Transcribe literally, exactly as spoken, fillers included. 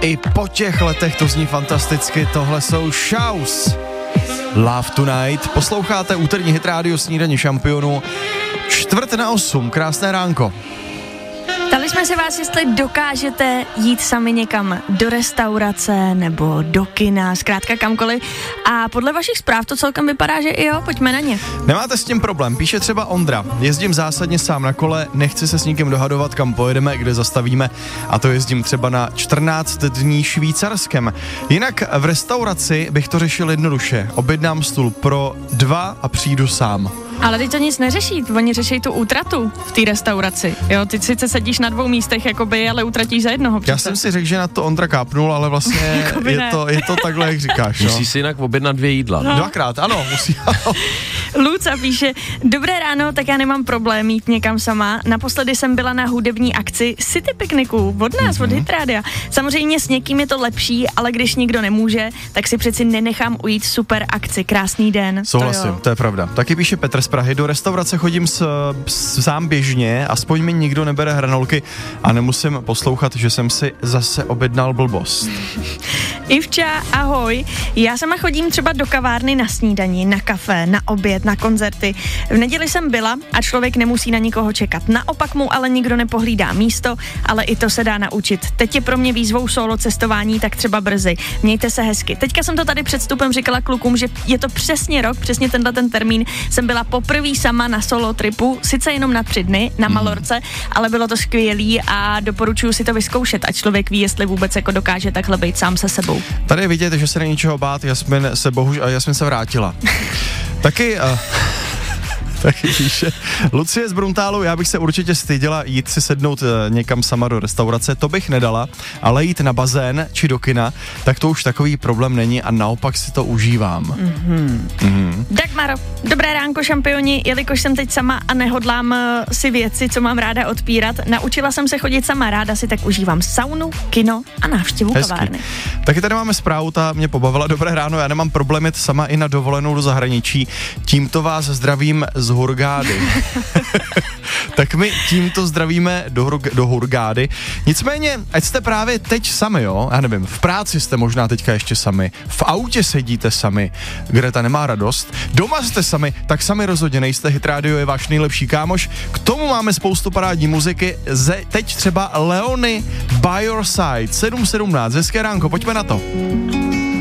I po těch letech to zní fantasticky, tohle jsou Shouse. Love Tonight. Posloucháte úterní hit rádio Snídaně šampionů. Čtvrt na osm, krásné ránko. Ptali jsme se vás, jestli dokážete jít sami někam do restaurace nebo do kina, zkrátka kamkoliv. A podle vašich zpráv to celkem vypadá, že i jo, pojďme na ně. Nemáte s tím problém, píše třeba Ondra. Jezdím zásadně sám na kole, nechci se s nikým dohadovat, kam pojedeme, kde zastavíme, a to jezdím třeba na čtrnáct dní Švýcarskem. Jinak v restauraci bych to řešil jednoduše. Objednám stůl pro dva a přijdu sám. Ale ty to nic neřeší, oni řeší tu útratu v té restauraci. Jo, ty sice sedíš na dvou místech, jakoby, ale utratíš za jednoho. Přece. Já jsem si řekl, že na to Ondra kápnul, ale vlastně je, to, je to takhle, jak říkáš. No? Musí si jinak objednat dvě jídla. No. Dvakrát, ano, musí, ano. Luca píše, dobré ráno, tak já nemám problém jít někam sama. Naposledy jsem byla na hudební akci City Pikniku od nás, mm-hmm. od Hit Rádia. Samozřejmě s někým je to lepší, ale když nikdo nemůže, tak si přeci nenechám ujít super akci. Krásný den. Souhlasím, to, to je pravda. Taky píše Petr z Prahy, do restaurace chodím s, s, sám běžně, aspoň mi nikdo nebere hranolky a nemusím poslouchat, že jsem si zase objednal blbost. Ivča, ahoj. Já sama chodím třeba do kavárny na snídani, na kafe, na oběd, na koncerty. V neděli jsem byla a člověk nemusí na nikoho čekat. Naopak mu ale nikdo nepohlídá místo, ale i to se dá naučit. Teď je pro mě výzvou solo cestování, tak třeba brzy. Mějte se hezky. Teďka jsem to tady před vstupem říkala klukům, že je to přesně rok, přesně tenhle ten termín. Jsem byla poprvé sama na solo tripu, sice jenom na tři dny na Malorce, ale bylo to skvělý a doporučuji si to vyzkoušet, ať člověk ví, jestli vůbec jako dokáže takhle být sám se sebou. Tady je vidět, že se není čeho bát, Jasmin se bohužel, Jasmin se vrátila. Taky... Uh... Taky píše Lucie z Bruntálu, já bych se určitě styděla jít si sednout někam sama do restaurace, to bych nedala, ale jít na bazén či do kina, tak to už takový problém není a naopak si to užívám. Mm-hmm. Mm-hmm. Dagmar, dobré ránko šampioni, jelikož jsem teď sama a nehodlám si věci, co mám ráda odpírat, naučila jsem se chodit sama, ráda si tak užívám saunu, kino a návštěvu Hezky. Kavárny. Taky tady máme zprávu, ta mě pobavila, dobré ráno, já nemám problém jít sama i na dovolenou do zahraničí, tímto vás zdravím z Hurgády. Tak my tímto zdravíme do, do Hurgády. Nicméně, ať jste právě teď sami, jo, já nevím, v práci jste možná teďka ještě sami, v autě sedíte sami, Greta nemá radost, doma jste sami, tak sami rozhodně nejste, Hit Radio je váš nejlepší kámoš, k tomu máme spoustu parádní muziky, Ze, teď třeba Leony By Your Side, sedm sedmnáct, hezké ránko, pojďme na to.